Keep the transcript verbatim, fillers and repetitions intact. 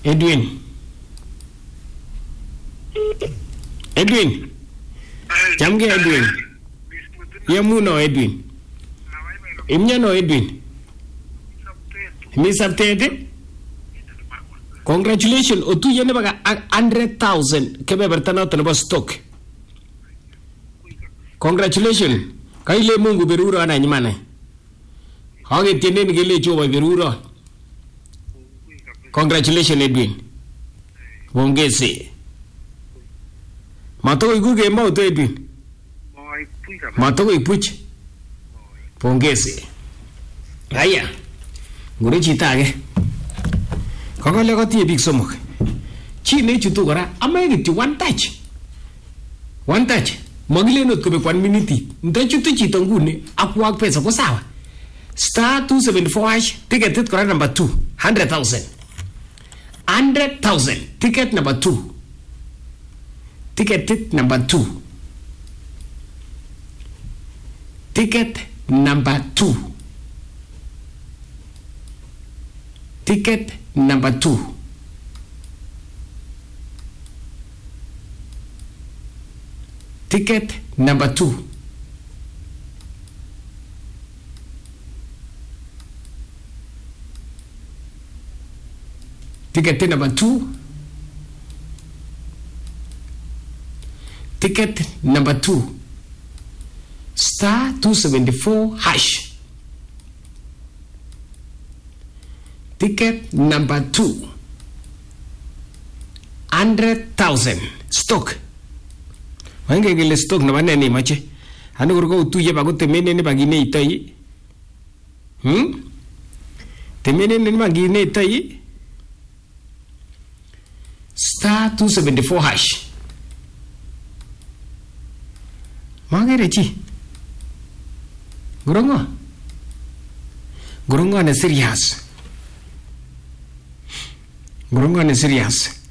Edwin. Edwin. Chamge Edwin. Yamuno Edwin. Imnyano Edwin. Mi sabtete? Congratulations. Otu yene baga one hundred thousand kebe bertana tanaba stock. Congratulations. Kaile Mungu beruro ana nyimane. Hage tiende ngile choba beruro. Congratulations Edwin. Bongezi. Matoko iguge mbao to Edwin. Matoko ipuch. Bongezi. Aya. Ngure chitage. Kakale kotie big somok. Chi ne chutu kora amegiti one touch. One touch. Magile not kobe one minute. Nda chutu chito ngune akuwag pesa ko sawa. Star two seventy-four hash ticket it kora number two. one hundred thousand. one hundred thousand. Ticket number two. Ticket it number two. Ticket number two. Ticket number two. Ticket number two. Ticket number two. Ticket number two. Star two seventy-four hash. Ticket number two. Hundred thousand stock. Wange gile stock na wane ni mache. Hanu kurko utuye bago temene ni bagine itai. Hmm? Temene ni bagine itai. Star two seventy-four hash. Mangere chi. Gurongo. Gurongo na serious. Gurongo na serious.